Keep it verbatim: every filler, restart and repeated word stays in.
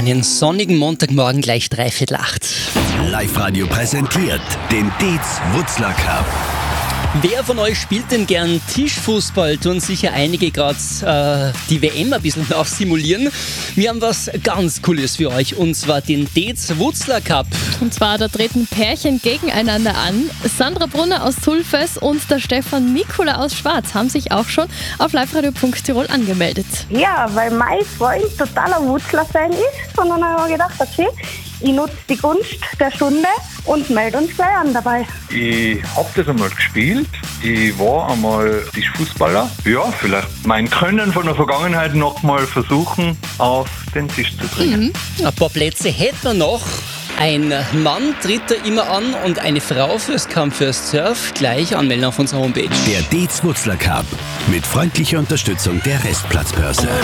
Einen sonnigen Montagmorgen gleich dreiviertel acht. Live-Radio präsentiert den Dietz-Wutzler Cup. Wer von euch spielt denn gern Tischfußball? Tun sicher einige gerade äh, die W M ein bisschen nachsimulieren. Wir haben was ganz Cooles für euch, und zwar den Dietz-Wutzler Cup. Und zwar, da treten Pärchen gegeneinander an. Sandra Brunner aus Sulfes und der Stefan Mikula aus Schwarz haben sich auch schon auf liveradio punkt tirol angemeldet. Ja, weil mein Freund totaler Wutzler-Fan ist, und dann haben wir gedacht, okay, ich nutze die Gunst der Stunde und melde uns gleich an dabei. Ich habe das einmal gespielt. Ich war einmal Tischfußballer. Ja, vielleicht mein Können von der Vergangenheit nochmal versuchen, auf den Tisch zu bringen. Mhm. Ein paar Plätze hätten wir noch. Ein Mann tritt da immer an und eine Frau fürs Come First Surf. Gleich anmelden auf unserer Homepage. Der Dietz-Wutzler Cup mit freundlicher Unterstützung der Restplatzbörse.